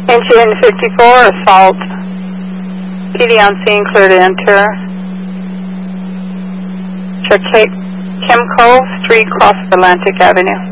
Engine 54, assault. PD on scene, clear to enter. Check Kim Cove, 3 cross Atlantic Avenue.